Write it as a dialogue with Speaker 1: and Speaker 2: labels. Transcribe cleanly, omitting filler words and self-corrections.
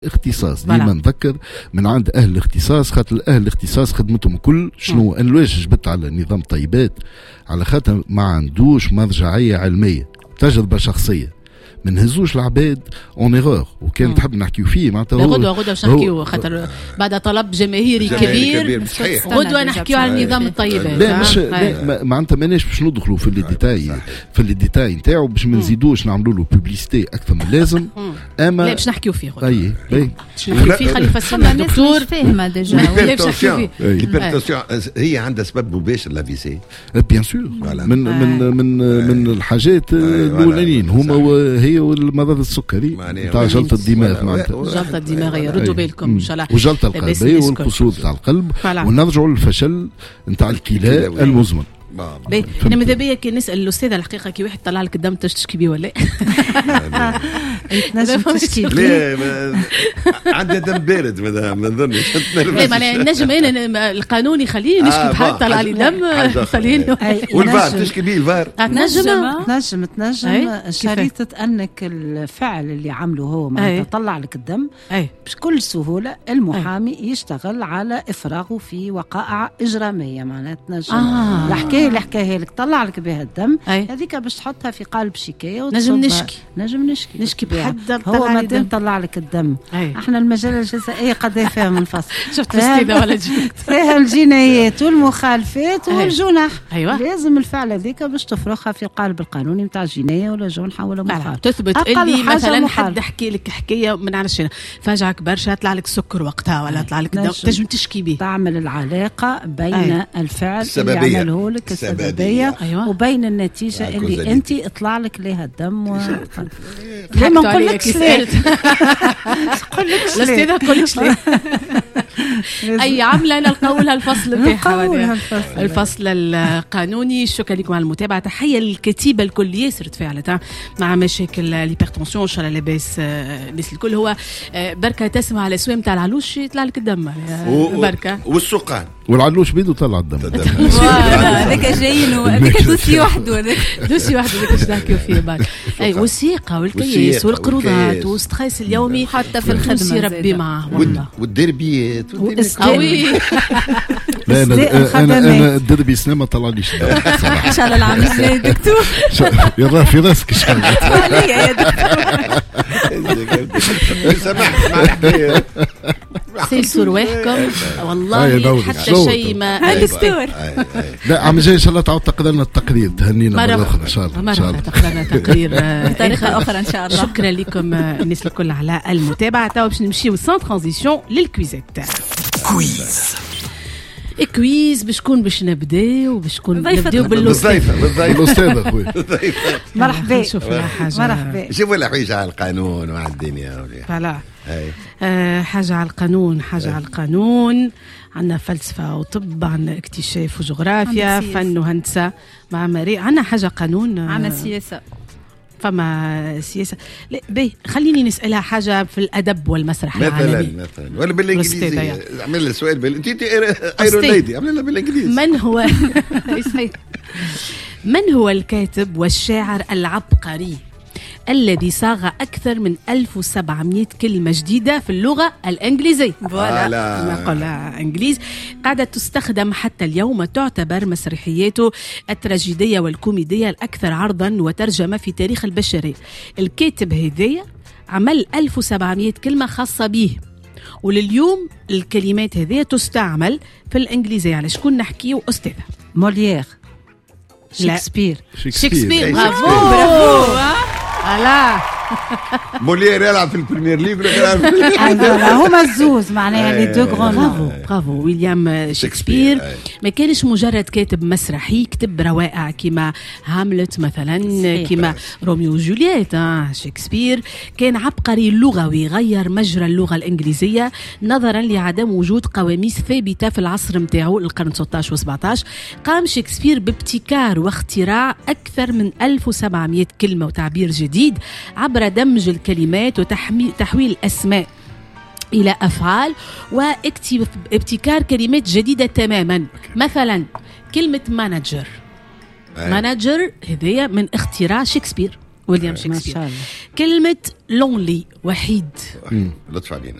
Speaker 1: اختصاص. ديما نذكر من عند أهل الاختصاص، خاطر أهل الاختصاص خدمتهم كل شنو أن الواش جبت على نظام طيبات، على خاطر ما عندوش مرجعية علمية، تجربة شخصية. ما نهزوش العباد اون ايغور. وكان تحب نحكيو فيه معناتها
Speaker 2: غدوه باش نحكيو، خاطر بعد طلب جماهيري كبير غدوه نحكيو على النظام الطيبات.
Speaker 1: لا مش معناتها ماناش باش ندخلوا في الديتاي نتاعو باش ما نزيدوش نعملوا له بوبليسيتي اكثر من اللازم. اما
Speaker 2: لا باش نحكيو فيه غدوه.
Speaker 1: اي
Speaker 2: نحكيو فيه، خلي يفسرنا الدكتور
Speaker 3: فاهمه ديجا.
Speaker 4: الهيبرتنسيون هي عندها سبب مباشر لا فيسي
Speaker 1: بيان سور. من الحاجات الاولانيين هما هي والمرض السكري تاع جلطة الدماغ، معناتها
Speaker 2: جلطة الدماغية. ردوا بالكم ان شاء الله.
Speaker 1: وجلطة القلبية والقصور تاع القلب، ونرجعوا للفشل نتاع الكلى المزمن.
Speaker 2: انا ماذا بيا كي نسال الاستاذه الحقيقه كي واحد طلع لك الدم تشكي بيه ولا
Speaker 3: تنجم تشكي؟
Speaker 4: لا عندها دم بارد ما نظنش.
Speaker 2: لا ما نجم انا القانون يخليني نشكي بحال طلع لي دم خليني.
Speaker 4: والفار تشكي بيه الفار
Speaker 3: تنجم شريطه انك الفعل اللي عمله هو معناتها طلع لك الدم بكل سهوله المحامي يشتغل على افراغه في وقائع اجراميه. معناتها تنجم الحكايه اللي حكاها لك طلع لك بها الدم هذيك باش تحطها في قالب شكايه
Speaker 2: نجم
Speaker 3: نشكي
Speaker 2: بحد
Speaker 3: هو ما دام طلع لك الدم. احنا المجال الجزائي قد فيها منفصل.
Speaker 2: شفت الاستاذه ولا جيت
Speaker 3: فيها الجنايات والمخالفات والجنح. لازم الفعل هذيك باش تفرغها في القالب القانوني نتاع الجنايه ولا جنحه ولا مخالفه.
Speaker 2: تثبت اللي مثلا حد حكي لك حكايه ما نعرفش فاجعك برشا طلع لك سكر وقتها ولا طلع لك الدم، تنجم تشكي به.
Speaker 3: تعمل العلاقه بين الفعل اللي عمله لك السببيه وبين النتيجه اللي انت اطلع لك لها الدم.
Speaker 2: ما نقول لك سالت الاستاذه نقول لك اي عمله نلقاو لها الفصل نتاعها، الفصل القانوني. شكرا لكم على المتابعه. تحيه للكتيبه الكل ياسر تفاعلت مع مشاكل الهيبرتنسيون. ان شاء الله لاباس الناس الكل. هو بركه تسمع على الاسوام تاع العلوش يطلع لك الدم بركه،
Speaker 4: والسقان
Speaker 1: والعلوش بيدو طلع الدم.
Speaker 3: هذاك جايين هذاك دوسي وحده هذاك
Speaker 2: باش نحكيو فيه بعد. اي والثقه والكياس والقروضات والستريس اليومي
Speaker 3: حتى في الخدمه
Speaker 2: ربي معاه والله.
Speaker 4: والدربيات
Speaker 2: قوي.
Speaker 1: لا انا الدربي سنه ما طلعليش
Speaker 3: ان شاء الله العام الجاي دكتور
Speaker 1: يراه في راسك ان شاء الله
Speaker 3: يا دكتور.
Speaker 4: سمحت مع الحكايه
Speaker 2: سيسوا رواحكم والله حتى شيء ما
Speaker 3: دكتور.
Speaker 1: لا عم جاي ان شاء الله تعود تقدر لنا التقرير تهنينا مرة أخرى إن شاء الله.
Speaker 2: مرة تقدر لنا تقرير
Speaker 3: بطريقة أخرى إن شاء الله.
Speaker 2: شكرا لكم الناس الكل على المتابعة. توا باش نمشيو سان ترانزيسيون للكويزات. كويز باش نبداو
Speaker 4: بالضيفة
Speaker 1: الأستاذة خويا.
Speaker 3: مرحبا.
Speaker 2: نشوف لها حاجة.
Speaker 3: مرحبا.
Speaker 4: شوفوا لها حاجة على القانون وعلى الدنيا.
Speaker 2: فلا حاجة على القانون. عندنا فلسفة وطب، عندنا اكتشاف وجغرافيا، فن وهندسة مع عندنا حاجة قانون،
Speaker 3: عندنا سياسة.
Speaker 2: فما سياسة. لا بي خليني نسألها حاجة في الأدب والمسرح العالمي
Speaker 4: مثلا ولا بالإنجليزي. عمل لها سؤال انت ايرون ليدي عمل لها بالإنجليزي.
Speaker 2: من هو الكاتب والشاعر العبقري الذي صاغ أكثر من 1700 كلمة جديدة في اللغة الإنجليزية؟ نقولها إنجليز. قاعدة تستخدم حتى اليوم وتعتبر مسرحياته التراجيدية والكوميدية الأكثر عرضا وترجمة في تاريخ البشرية. الكاتب هذايا عمل 1700 كلمة خاصة به، ولليوم الكلمات هذه تستعمل في الإنجليزية. على شكون نحكيه؟ أستاذة
Speaker 3: موليير، شكسبير.
Speaker 2: برافو. لا
Speaker 4: موليير يلعب في البريمير ليغ
Speaker 3: هما الزوز معناها لي دو غران.
Speaker 2: برافو ويليام شكسبير. ما كانش مجرد كاتب مسرحي، كتب روائع كما هاملت مثلا، كما روميو وجولييت. شكسبير كان عبقري لغوي، غير مجرى اللغة الإنجليزية نظرا لعدم وجود قواميس ثابتة في العصر متاعو القرن 16 و17. قام شكسبير بابتكار واختراع أكثر من 1700 كلمة وتعبير جديد عبر دمج الكلمات وتحويل الأسماء إلى أفعال وابتكار كلمات جديدة تماما. مثلا كلمة مانجر هذه من اختراع شكسبير، ويليام شكسبير. كلمة لونلي وحيد
Speaker 4: لطف علينا.